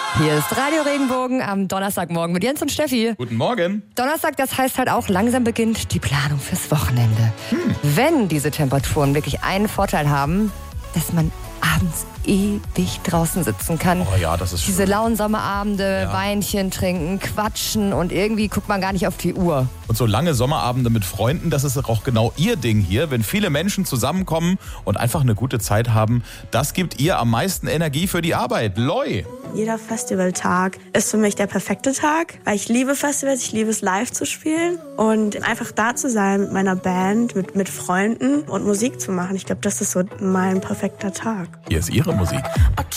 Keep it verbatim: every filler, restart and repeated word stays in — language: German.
Hier ist Radio Regenbogen am Donnerstagmorgen mit Jens und Steffi. Guten Morgen. Donnerstag, das heißt halt auch, langsam beginnt die Planung fürs Wochenende. Hm. Wenn diese Temperaturen wirklich einen Vorteil haben, dass man abends ewig draußen sitzen kann. Oh ja, das ist schön. Diese lauen Sommerabende, Ja. Weinchen trinken, quatschen und irgendwie guckt man gar nicht auf die Uhr. Und so lange Sommerabende mit Freunden, das ist auch genau ihr Ding hier. Wenn viele Menschen zusammenkommen und einfach eine gute Zeit haben, das gibt ihr am meisten Energie für die Arbeit. Loi! Jeder Festivaltag ist für mich der perfekte Tag, weil ich liebe Festivals, ich liebe es live zu spielen und einfach da zu sein mit meiner Band, mit, mit Freunden und Musik zu machen. Ich glaube, das ist so mein perfekter Tag. Hier ist ihre Musik.